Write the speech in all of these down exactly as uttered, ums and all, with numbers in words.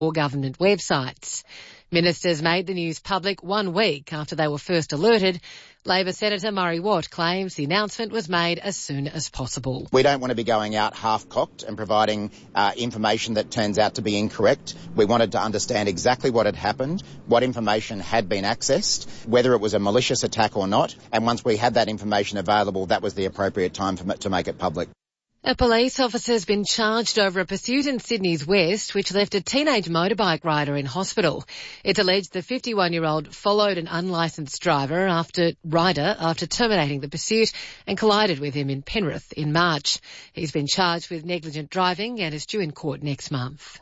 or government websites. Ministers made the news public one week after they were first alerted. Labor Senator Murray Watt claims the announcement was made as soon as possible. We don't want to be going out half-cocked and providing uh, information that turns out to be incorrect. We wanted to understand exactly what had happened, what information had been accessed, whether it was a malicious attack or not, and once we had that information available, that was the appropriate time for, to make it public. A police officer has been charged over a pursuit in Sydney's West which left a teenage motorbike rider in hospital. It's alleged the fifty-one-year-old followed an unlicensed driver after rider after terminating the pursuit and collided with him in Penrith in March. He's been charged with negligent driving and is due in court next month.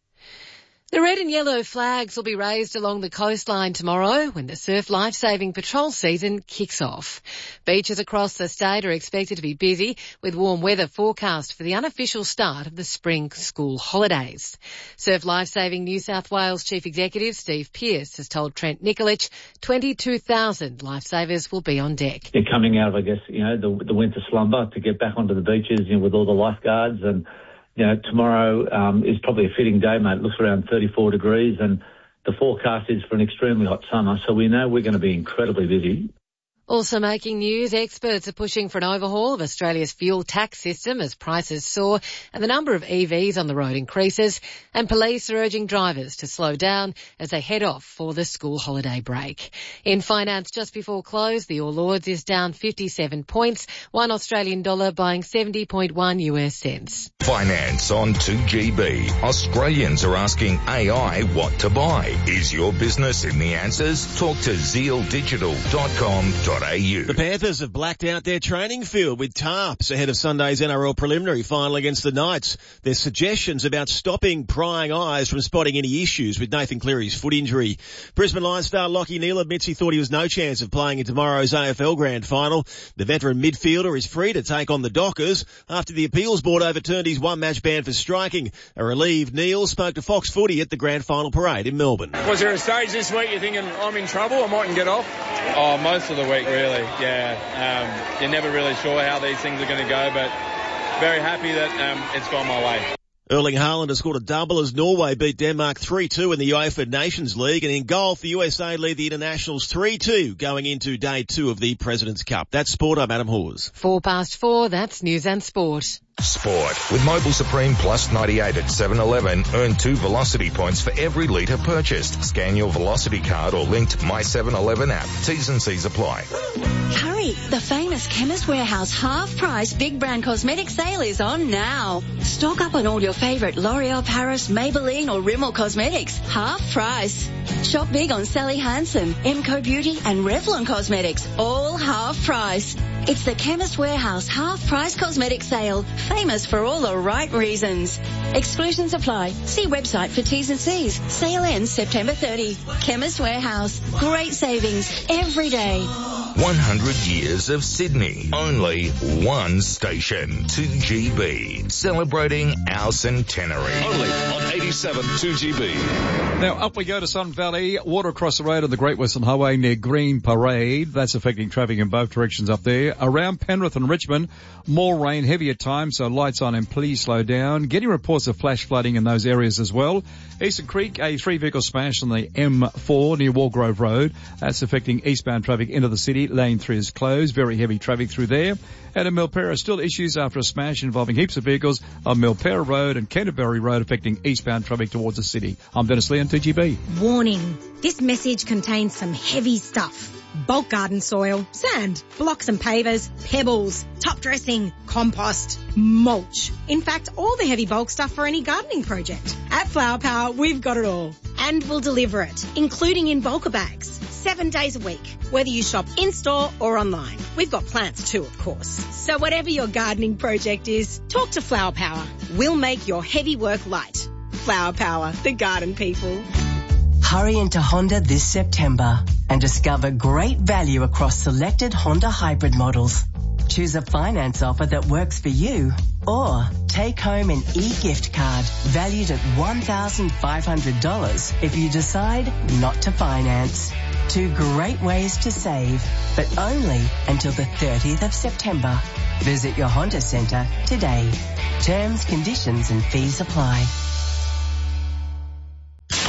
The red and yellow flags will be raised along the coastline tomorrow when the Surf Lifesaving Patrol season kicks off. Beaches across the state are expected to be busy with warm weather forecast for the unofficial start of the spring school holidays. Surf Lifesaving New South Wales Chief Executive Steve Pearce has told Trent Nikolic twenty-two thousand lifesavers will be on deck. They're coming out of, I guess, you know, the, the winter slumber to get back onto the beaches, you know, with all the lifeguards. And you know, tomorrow um, is probably a fitting day, mate. It looks around thirty-four degrees and the forecast is for an extremely hot summer, so we know we're going to be incredibly busy. Also making news, experts are pushing for an overhaul of Australia's fuel tax system as prices soar and the number of E Vs on the road increases, and police are urging drivers to slow down as they head off for the school holiday break. In finance, just before close, the All Ords is down fifty-seven points, one Australian dollar buying seventy point one U S cents. Finance on two G B. Australians are asking A I what to buy. Is your business in the answers? Talk to zeal digital dot com dot a u. The Panthers have blacked out their training field with tarps ahead of Sunday's N R L preliminary final against the Knights. There's suggestions about stopping prying eyes from spotting any issues with Nathan Cleary's foot injury. Brisbane Lions star Lachie Neale admits he thought he was no chance of playing in tomorrow's A F L Grand Final. The veteran midfielder is free to take on the Dockers after the appeals board overturned his one-match ban for striking. A relieved Neale spoke to Fox Footy at the Grand Final parade in Melbourne. Was there a stage this week you're thinking, I'm in trouble, I mightn't get off? Oh, most of the week, really, yeah. Um, you're never really sure how these things are going to go, but very happy that um, it's gone my way. Erling Haaland has scored a double as Norway beat Denmark three two in the UEFA Nations League. And in golf, the U S A lead the internationals three two going into day two of the President's Cup. That's sport. I'm Adam Hawes. Four past four, that's news and sport. Sport. With Mobil Supreme Plus ninety-eight at seven eleven, earn two Velocity points for every litre purchased. Scan your Velocity card or linked My seven eleven app. T's and C's apply. Hurry! The famous Chemist Warehouse half-price big brand cosmetic sale is on now. Stock up on all your favourite L'Oreal Paris, Maybelline or Rimmel cosmetics. Half price. Shop big on Sally Hansen, Emco Beauty and Revlon Cosmetics. All half price. It's the Chemist Warehouse half-price cosmetic sale, famous for all the right reasons. Exclusions apply. See website for T's and C's. Sale ends September thirtieth. Chemist Warehouse. Great savings every day. one hundred years of Sydney. Only one station. two G B. Celebrating our centenary. Only on eighty-seven two G B. Now up we go to Sun Valley. Water across the road on the Great Western Highway near Green Parade. That's affecting traffic in both directions up there. Around Penrith and Richmond, more rain, heavy at times, so lights on and please slow down. Getting reports of flash flooding in those areas as well. Eastern Creek, a three-vehicle smash on the M four near Walgrove Road. That's affecting eastbound traffic into the city. Lane three is closed. Very heavy traffic through there. And in Milpera, still issues after a smash involving heaps of vehicles on Milpera Road and Canterbury Road affecting eastbound traffic towards the city. I'm Dennis Lee on T G B. Warning. This message contains some heavy stuff. Bulk garden soil, sand, blocks and pavers, pebbles, top dressing, compost, mulch. In fact, all the heavy bulk stuff for any gardening project. At Flower Power, we've got it all. And we'll deliver it, including in bulker bags, seven days a week, whether you shop in-store or online. We've got plants too, of course. So whatever your gardening project is, talk to Flower Power. We'll make your heavy work light. Flower Power, the garden people. Hurry into Honda this September and discover great value across selected Honda hybrid models. Choose a finance offer that works for you or take home an e-gift card valued at one thousand five hundred dollars if you decide not to finance. Two great ways to save, but only until the thirtieth of September. Visit your Honda Centre today. Terms, conditions and fees apply.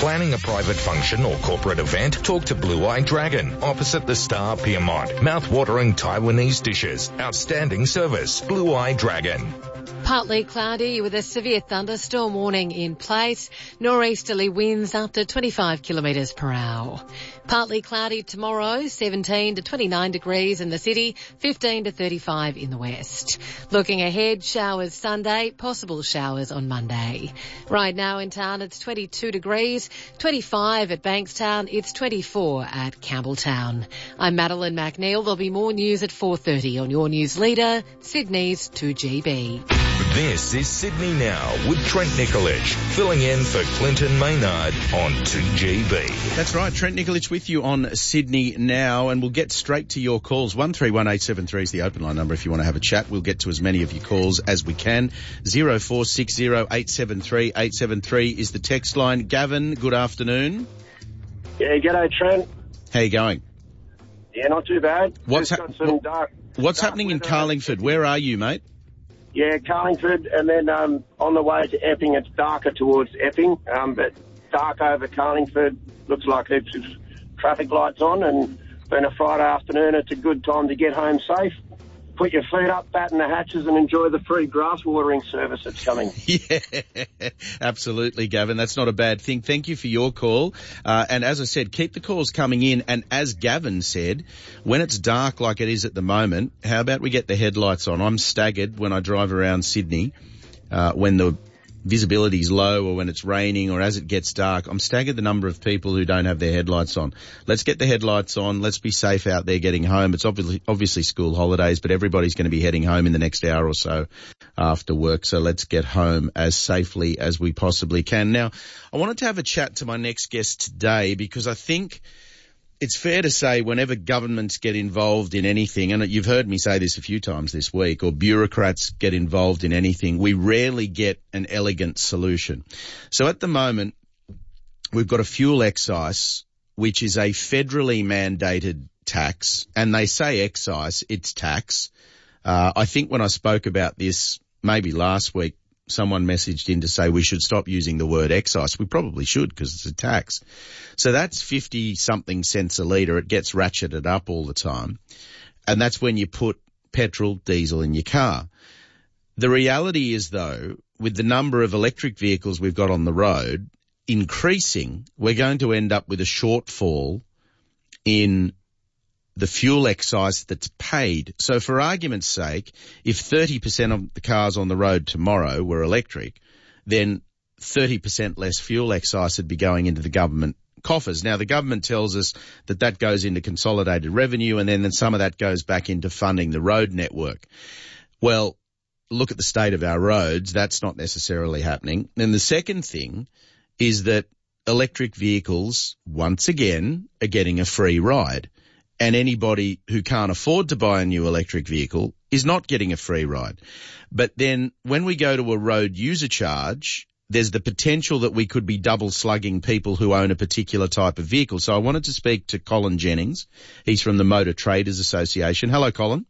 Planning a private function or corporate event? Talk to Blue Eye Dragon, opposite the Star Piermont. Mouth-watering Taiwanese dishes. Outstanding service. Blue Eye Dragon. Partly cloudy with a severe thunderstorm warning in place. Norweasterly winds up to twenty-five kilometres per hour. Partly cloudy tomorrow, seventeen to twenty-nine degrees in the city, fifteen to thirty-five in the west. Looking ahead, showers Sunday, possible showers on Monday. Right now in town it's twenty-two degrees, twenty-five at Bankstown, it's twenty-four at Campbelltown. I'm Madeline McNeil. There'll be more news at four thirty on your news leader, Sydney's two G B. This is Sydney Now with Trent Nicolich, filling in for Clinton Maynard on two G B. That's right, Trent Nicolich with you on Sydney Now, and we'll get straight to your calls. one three one eight seven three is the open line number if you want to have a chat. We'll get to as many of your calls as we can. zero four six zero eight seven three eight seven three is the text line. Gavin, good afternoon. Yeah, g'day, Trent. How you going? Yeah, not too bad. What's, Just ha- got some dark, what's dark happening in weather. Carlingford? Where are you, mate? Yeah, Carlingford, and then um, on the way to Epping, it's darker towards Epping, um, but dark over Carlingford. Looks like heaps of traffic lights on, and being a Friday afternoon, it's a good time to get home safe. Put your feet up, batten the hatches, and enjoy the free grass watering service that's coming. Yeah, absolutely, Gavin. That's not a bad thing. Thank you for your call. Uh, and as I said, keep the calls coming in. And as Gavin said, when it's dark like it is at the moment, how about we get the headlights on? I'm staggered when I drive around Sydney, uh, when the visibility's low or when it's raining or as it gets dark. I'm staggered the number of people who don't have their headlights on. Let's get the headlights on. Let's be safe out there getting home. It's obviously, obviously school holidays, but everybody's going to be heading home in the next hour or so after work. So let's get home as safely as we possibly can. Now, I wanted to have a chat to my next guest today because I think it's fair to say whenever governments get involved in anything, and you've heard me say this a few times this week, or bureaucrats get involved in anything, we rarely get an elegant solution. So at the moment, we've got a fuel excise, which is a federally mandated tax, and they say excise, it's tax. Uh, I think when I spoke about this maybe last week, someone messaged in to say we should stop using the word excise. We probably should because it's a tax. So that's fifty something cents a litre. It gets ratcheted up all the time. And that's when you put petrol, diesel in your car. The reality is though, with the number of electric vehicles we've got on the road increasing, we're going to end up with a shortfall in the fuel excise that's paid. So for argument's sake, if thirty percent of the cars on the road tomorrow were electric, then thirty percent less fuel excise would be going into the government coffers. Now, the government tells us that that goes into consolidated revenue and then, then some of that goes back into funding the road network. Well, look at the state of our roads. That's not necessarily happening. And the second thing is that electric vehicles, once again, are getting a free ride. And anybody who can't afford to buy a new electric vehicle is not getting a free ride. But then when we go to a road user charge, there's the potential that we could be double slugging people who own a particular type of vehicle. So I wanted to speak to Colin Jennings. He's from the Motor Traders Association. Hello, Colin.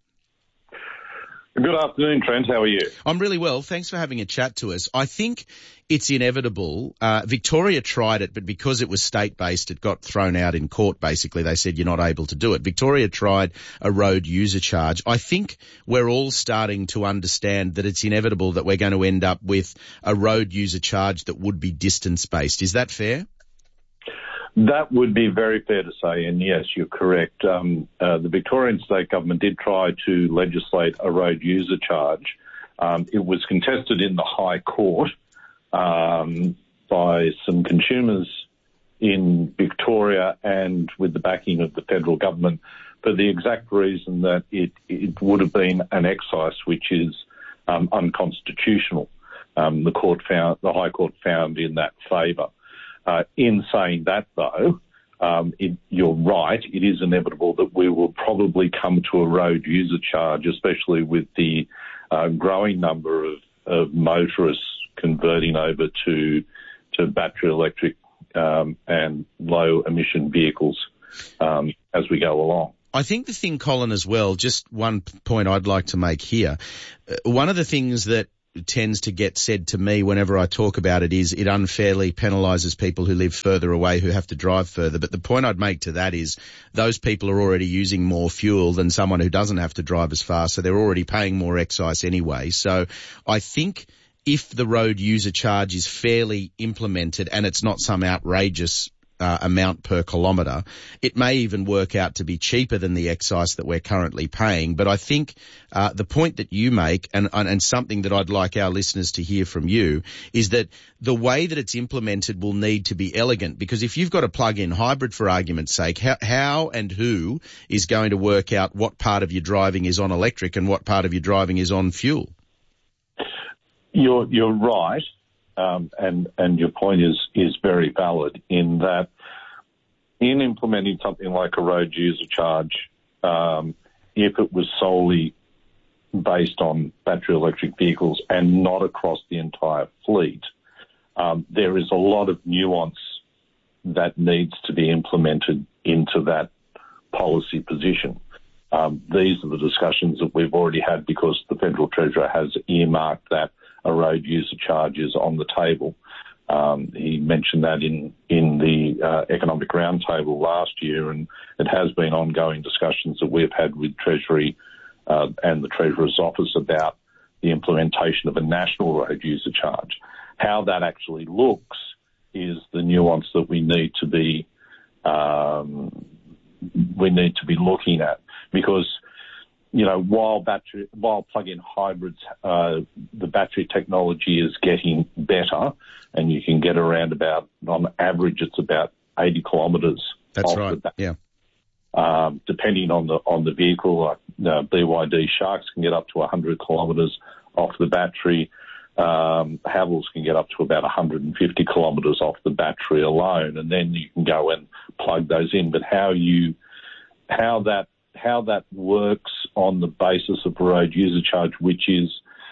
Good afternoon, Trent. How are you? I'm really well. Thanks for having a chat to us. I think it's inevitable. Uh, Victoria tried it, but because it was state-based, it got thrown out in court, basically. They said you're not able to do it. Victoria tried a road user charge. I think we're all starting to understand that it's inevitable that we're going to end up with a road user charge that would be distance-based. Is that fair? That would be very fair to say, and yes, you're correct. Um, uh, the Victorian state government did try to legislate a road user charge. Um, it was contested in the High Court um, by some consumers in Victoria and with the backing of the federal government for the exact reason that it, it would have been an excise which is um, unconstitutional. Um, the court found, the High Court found in that favour. Uh, in saying that, though, um, it, you're right. It is inevitable that we will probably come to a road user charge, especially with the uh, growing number of, of motorists converting over to to battery electric um, and low emission vehicles um, as we go along. I think the thing, Colin, as well, just one point I'd like to make here. Uh, one of the things that tends to get said to me whenever I talk about it is it unfairly penalises people who live further away who have to drive further. But the point I'd make to that is those people are already using more fuel than someone who doesn't have to drive as far, so they're already paying more excise anyway. So I think if the road user charge is fairly implemented and it's not some outrageous Uh, amount per kilometre, it may even work out to be cheaper than the excise that we're currently paying. But I think uh, the point that you make, and, and, and something that I'd like our listeners to hear from you, is that the way that it's implemented will need to be elegant, because if you've got a plug-in hybrid, for argument's sake, how, how and who is going to work out what part of your driving is on electric and what part of your driving is on fuel? You're, you're right. Um, and, and your point is, is very valid in that in implementing something like a road user charge, um, if it was solely based on battery electric vehicles and not across the entire fleet, um, there is a lot of nuance that needs to be implemented into that policy position. Um, these are the discussions that we've already had because the Federal Treasurer has earmarked that a road user charge is on the table. Um, he mentioned that in, in the uh, Economic Roundtable last year, and it has been ongoing discussions that we've had with Treasury uh, and the Treasurer's Office about the implementation of a national road user charge. How that actually looks is the nuance that we need to be um, we need to be looking at, because you know, while battery, while plug-in hybrids, uh, the battery technology is getting better, and you can get around about, on average, it's about eighty kilometres. That's right. Yeah. Um, depending on the on the vehicle, like uh, B Y D Sharks can get up to one hundred kilometres off the battery. Um, Havells can get up to about one hundred fifty kilometres off the battery alone, and then you can go and plug those in. But how you, how that how that works on the basis of road user charge, which is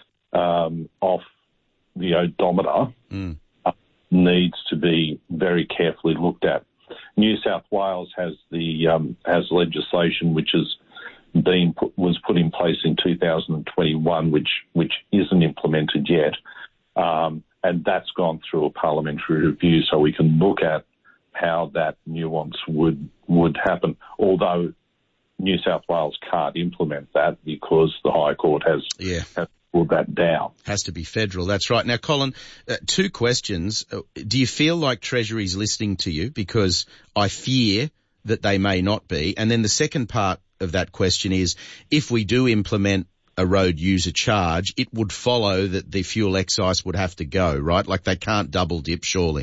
um, off the odometer, mm. uh, needs to be very carefully looked at. New South Wales has the um, has legislation which has been put, was put in place in two thousand twenty-one, which which isn't implemented yet, um, and that's gone through a parliamentary review, so we can look at how that nuance would would happen. Although New South Wales can't implement that because the High Court has, yeah. has pulled that down. Has to be federal, that's right. Now, Colin, uh, two questions. Uh, do you feel like Treasury's listening to you? Because I fear that they may not be. And then the second part of that question is, if we do implement a road user charge, it would follow that the fuel excise would have to go, right? Like they can't double dip, surely.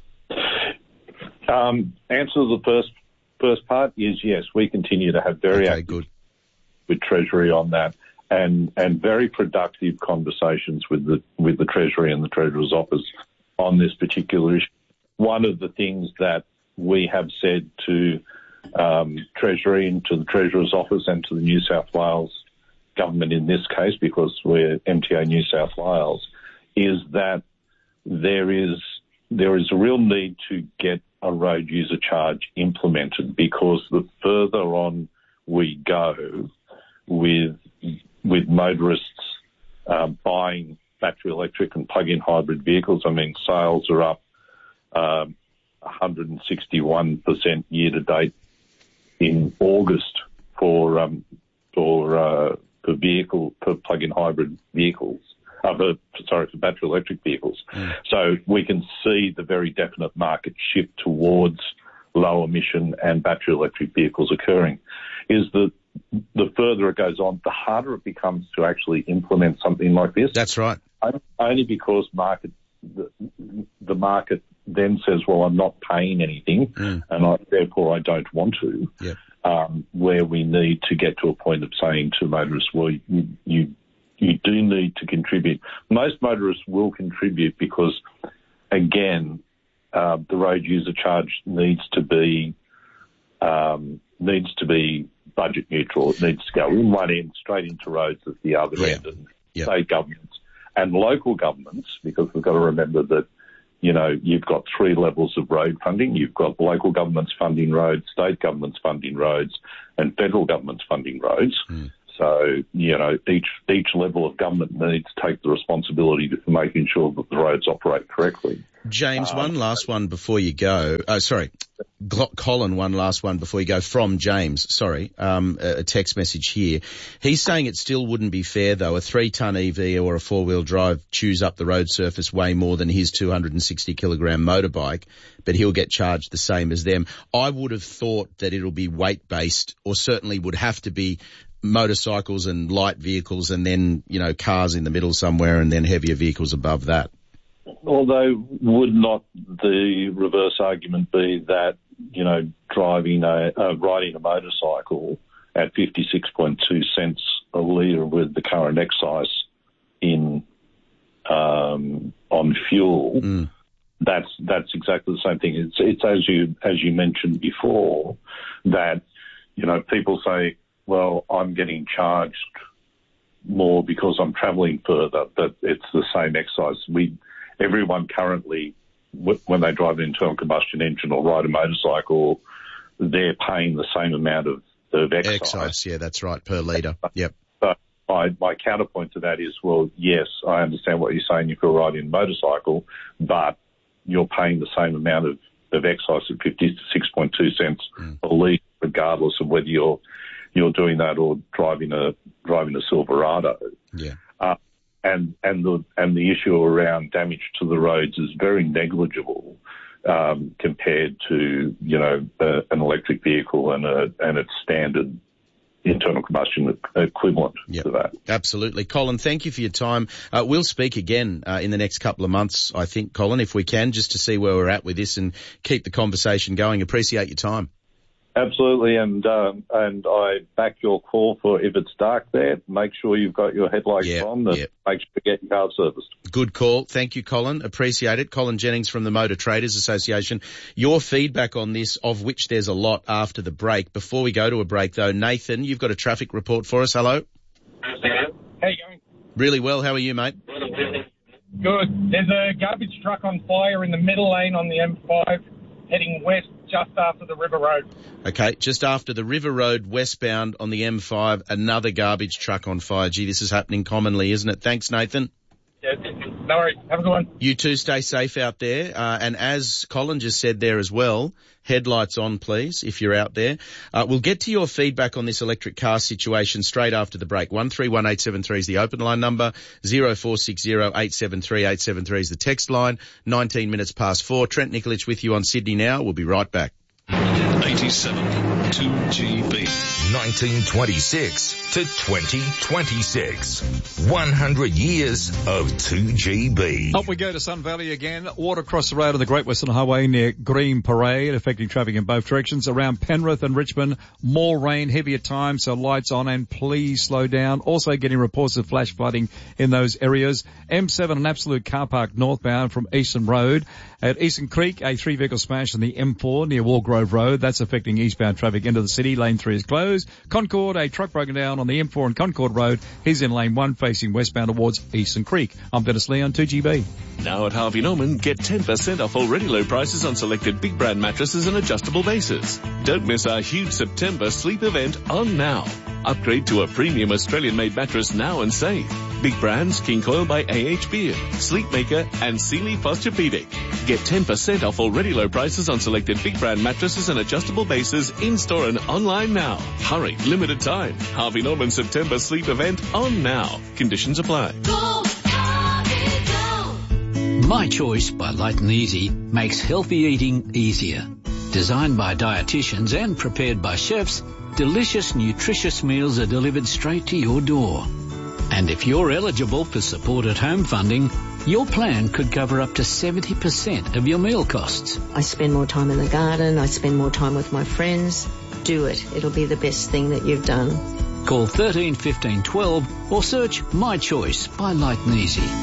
Um, answer to the first First part is yes, we continue to have very okay, active good. with Treasury on that, and and very productive conversations with the with the Treasury and the Treasurer's Office on this particular issue. One of the things that we have said to um, Treasury and to the Treasurer's Office and to the New South Wales government in this case, because we're M T A New South Wales, is that there is there is a real need to get a road user charge implemented, because the further on we go with with motorists uh, buying battery electric and plug-in hybrid vehicles, I mean, sales are up um, one hundred sixty-one percent year to date in August for um, for uh, for vehicle for plug-in hybrid vehicles. Uh, for, sorry, for battery electric vehicles. Mm. So we can see the very definite market shift towards low emission and battery electric vehicles occurring. Is that the further it goes on, the harder it becomes to actually implement something like this. That's right. Only because market the, the market then says, well, I'm not paying anything, mm. and I, therefore I don't want to. Yep. Um, where we need to get to a point of saying to motorists, well, you, you You do need to contribute. Most motorists will contribute because, again, uh, the road user charge needs to be um, needs to be budget neutral. It needs to go in one end straight into roads at the other yeah. end, and yeah. state governments and local governments, because we've got to remember that, you know, you've got three levels of road funding. You've got local governments funding roads, state governments funding roads, and federal governments funding roads. Mm. So, you know, each each level of government needs to take the responsibility for making sure that the roads operate correctly. James, um, one last one before you go. Oh, sorry, Colin, one last one before you go from James. Sorry, um, a text message here. He's saying it still wouldn't be fair, though. A three-ton E V or a four-wheel drive chews up the road surface way more than his two hundred sixty kilogram motorbike, but he'll get charged the same as them. I would have thought that it'll be weight-based, or certainly would have to be motorcycles and light vehicles, and then, you know, cars in the middle somewhere, and then heavier vehicles above that. Although, would not the reverse argument be that, you know, driving a, uh, riding a motorcycle at fifty-six point two cents a litre with the current excise in, um, on fuel, mm. that's, that's exactly the same thing. It's, it's as you, as you mentioned before, that, you know, people say, well, I'm getting charged more because I'm travelling further, but it's the same excise. We, everyone currently, w- when they drive an internal combustion engine or ride a motorcycle, they're paying the same amount of, of excise. Excise, yeah, that's right, per litre. Yep. But my, my counterpoint to that is, well, yes, I understand what you're saying if you're riding a motorcycle, but you're paying the same amount of, of excise at fifty-six point two cents mm. a litre, regardless of whether you're you're doing that or driving a driving a Silverado. Yeah. Uh, and and the and the issue around damage to the roads is very negligible um, compared to, you know, uh, an electric vehicle and a and its standard internal combustion equivalent yep. to that. Absolutely. Colin, thank you for your time. Uh, we'll speak again uh, in the next couple of months, I think, Colin, if we can, just to see where we're at with this and keep the conversation going. Appreciate your time. Absolutely, and um, and I back your call for if it's dark there, make sure you've got your headlights yep, on and yep. make sure you get your car serviced. Good call. Thank you, Colin. Appreciate it. Colin Jennings from the Motor Traders Association. Your feedback on this, of which there's a lot after the break. Before we go to a break, though, Nathan, you've got a traffic report for us. Hello. How you going? Really well. How are you, mate? Good. There's a garbage truck on fire in the middle lane on the M five heading west just after the River Road. Okay, just after the River Road westbound on the M five, another garbage truck on fire. Gee, this is happening commonly, isn't it? Thanks, Nathan. Yeah, no worries. Have a good one. You too, stay safe out there. Uh, and as Colin just said there as well, headlights on, please, if you're out there. Uh, we'll get to your feedback on this electric car situation straight after the break. one three one eight seven three is the open line number. zero four six zero eight seven three eight seven three is the text line. nineteen minutes past four. Trent Nikolic with you on Sydney Now. We'll be right back. eighty-seven two G B. nineteen twenty-six to twenty twenty-six. one hundred years of two G B. Up we go to Sun Valley again. Water across the road on the Great Western Highway near Green Parade, affecting traffic in both directions. Around Penrith and Richmond, more rain, heavy at times, so lights on and please slow down. Also getting reports of flash flooding in those areas. M seven, an absolute car park northbound from Eastern Road. At Eastern Creek, a three-vehicle smash on the M four near Walgrove Road. That's affecting eastbound traffic into the city. Lane three is closed. Concord, a truck broken down on the M four and Concord Road. He's in lane one facing westbound towards Eastern Creek. I'm Dennis Lee on two G B. Now at Harvey Norman, get ten percent off already low prices on selected big brand mattresses and adjustable bases. Don't miss our huge September sleep event on now. Upgrade to a premium Australian-made mattress now and save. Big brands, King Coil by A H Beard, Sleepmaker and Sealy Posturepedic. Get ten percent off already low prices on selected big brand mattresses and adjustable bases in-store and online now. Hurry, limited time. Harvey Norman September sleep event on now. Conditions apply. Go, Harvey, go. My Choice by Light and Easy makes healthy eating easier. Designed by dietitians and prepared by chefs, delicious, nutritious meals are delivered straight to your door. And if you're eligible for support at home funding, your plan could cover up to seventy percent of your meal costs. I spend more time in the garden. I spend more time with my friends. Do it. It'll be the best thing that you've done. Call thirteen fifteen twelve or search My Choice by Light and Easy.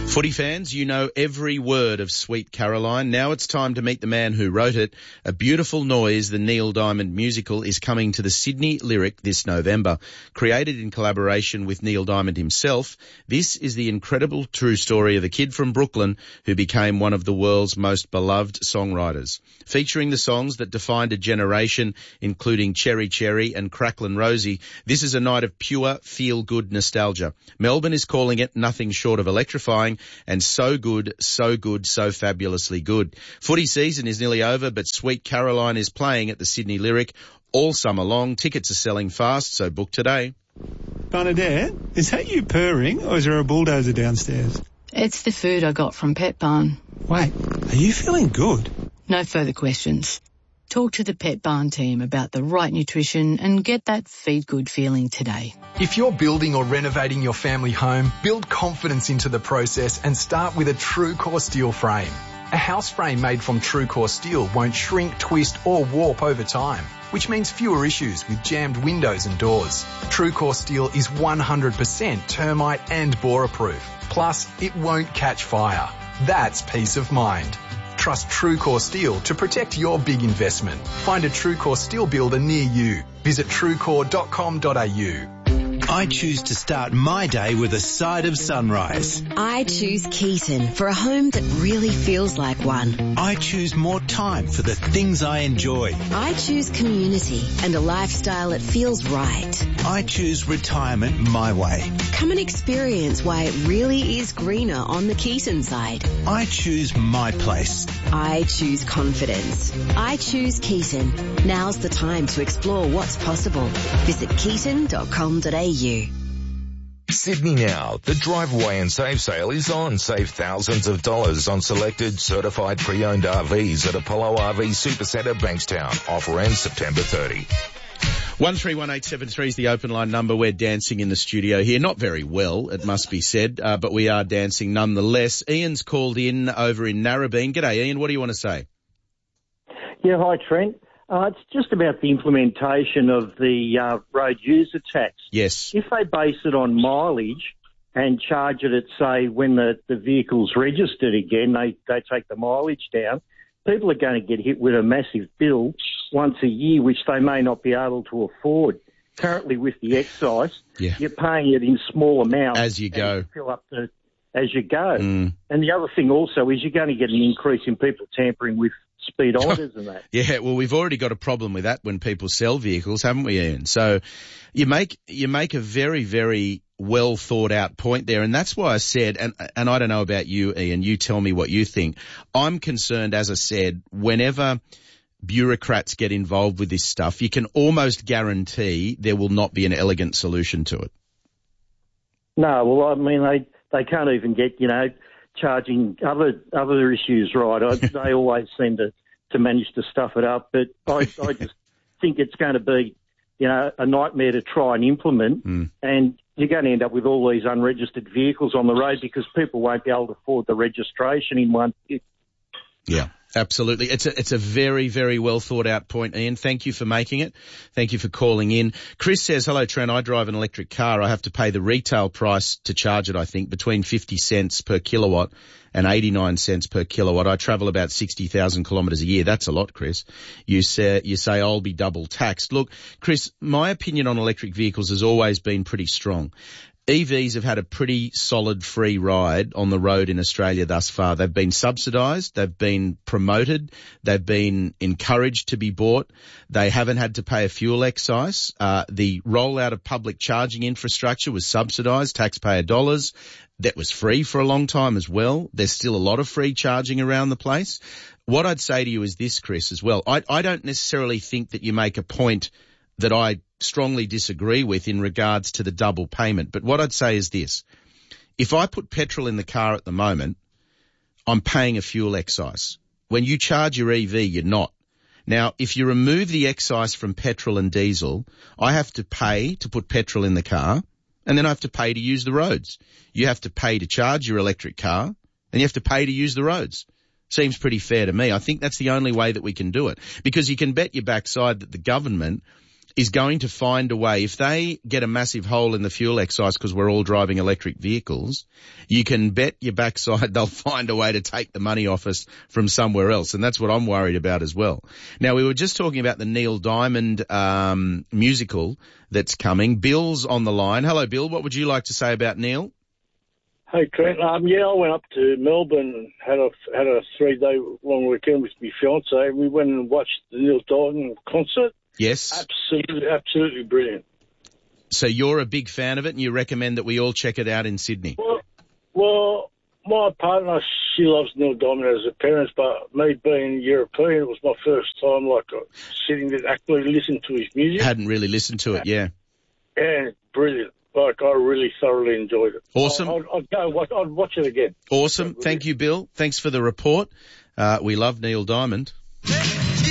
Footy fans, you know every word of Sweet Caroline. Now it's time to meet the man who wrote it. A Beautiful Noise, the Neil Diamond musical, is coming to the Sydney Lyric this November. Created in collaboration with Neil Diamond himself, this is the incredible true story of a kid from Brooklyn who became one of the world's most beloved songwriters. Featuring the songs that defined a generation, including Cherry Cherry and Cracklin' Rosie, this is a night of pure feel-good nostalgia. Melbourne is calling it nothing short of electrifying, and so good, so good, so fabulously good. Footy season is nearly over, but Sweet Caroline is playing at the Sydney Lyric all summer long. Tickets are selling fast, so book today. Bernadette, is that you purring, or is there a bulldozer downstairs? It's the food I got from Pet Barn. Wait, are you feeling good? No further questions. Talk to the Pet Barn team about the right nutrition and get that feed good feeling today. If you're building or renovating your family home, build confidence into the process and start with a TrueCore steel frame. A house frame made from TrueCore steel won't shrink, twist or warp over time, which means fewer issues with jammed windows and doors. TrueCore steel is one hundred percent termite and borer proof. Plus, it won't catch fire. That's peace of mind. Trust TrueCore Steel to protect your big investment. Find a TrueCore Steel builder near you. Visit truecore dot com dot a u. I choose to start my day with a side of sunrise. I choose Keaton for a home that really feels like one. I choose more time for the things I enjoy. I choose community and a lifestyle that feels right. I choose retirement my way. Come and experience why it really is greener on the Keaton side. I choose my place. I choose confidence. I choose Keaton. Now's the time to explore what's possible. Visit keaton dot com dot a u. Sydney Now, the Drive Away and Save sale is on. Save thousands of dollars on selected certified pre-owned R Vs at Apollo R V Supercentre, Bankstown. Offer ends September thirtieth. one three one eight seven three is the open line number. We're dancing in the studio here. Not very well, it must be said, uh, but we are dancing nonetheless. Ian's called in over in Narrabeen. G'day, Ian. What do you want to say? Yeah, hi, Trent. Uh, it's just about the implementation of the uh, road user tax. Yes. If they base it on mileage and charge it at, say, when the, the vehicle's registered again, they, they take the mileage down, people are going to get hit with a massive bill once a year, which they may not be able to afford. Currently with the excise, yeah. you're paying it in small amounts. As you go. You fill up the, as you go. Mm. And the other thing also is you're going to get an increase in people tampering with speedometers and that. Yeah, well, we've already got a problem with that when people sell vehicles, haven't we, Ian? So you make you make a very, very well thought out point there, and that's why I said, and and I don't know about you, Ian, you tell me what you think. I'm concerned, as I said, whenever bureaucrats get involved with this stuff, you can almost guarantee there will not be an elegant solution to it. No, well, I mean, they, they can't even get, you know, charging other other issues right. I, they always seem to, to manage to stuff it up, but I, I just think it's going to be, you know, a nightmare to try and implement, mm. and you're going to end up with all these unregistered vehicles on the road because people won't be able to afford the registration in one. Yeah. Absolutely. It's a, it's a very, very well thought out point, Ian. Thank you for making it. Thank you for calling in. Chris says, hello, Trent. I drive an electric car. I have to pay the retail price to charge it, I think, between fifty cents per kilowatt and eighty-nine cents per kilowatt. I travel about sixty thousand kilometres a year. That's a lot, Chris. You say, you say I'll be double taxed. Look, Chris, my opinion on electric vehicles has always been pretty strong. E Vs have had a pretty solid free ride on the road in Australia thus far. They've been subsidised, they've been promoted, they've been encouraged to be bought. They haven't had to pay a fuel excise. Uh, the rollout of public charging infrastructure was subsidised, taxpayer dollars. That was free for a long time as well. There's still a lot of free charging around the place. What I'd say to you is this, Chris, as well. I, I don't necessarily think that you make a point that I strongly disagree with in regards to the double payment. But what I'd say is this. If I put petrol in the car at the moment, I'm paying a fuel excise. When you charge your E V, you're not. Now, if you remove the excise from petrol and diesel, I have to pay to put petrol in the car, and then I have to pay to use the roads. You have to pay to charge your electric car, and you have to pay to use the roads. Seems pretty fair to me. I think that's the only way that we can do it. Because you can bet your backside that the government is going to find a way. If they get a massive hole in the fuel excise because we're all driving electric vehicles, you can bet your backside they'll find a way to take the money off us from somewhere else. And that's what I'm worried about as well. Now, we were just talking about the Neil Diamond um, musical that's coming. Bill's on the line. Hello, Bill. What would you like to say about Neil? Hey, Trent. Um, yeah, I went up to Melbourne and had a, had a three-day long weekend with my fiancée. We went and watched the Neil Diamond concert. Yes. Absolutely, absolutely brilliant. So you're a big fan of it and you recommend that we all check it out in Sydney? Well, well my partner, she loves Neil Diamond as her parents, but me being European, it was my first time, like, uh, sitting there actually listening to his music. Hadn't really listened to it, yeah. And brilliant. Like, I really thoroughly enjoyed it. Awesome. I'd, I'd go watch, I'd watch it again. Awesome. Thank you, Bill. Thanks for the report. Uh, we love Neil Diamond.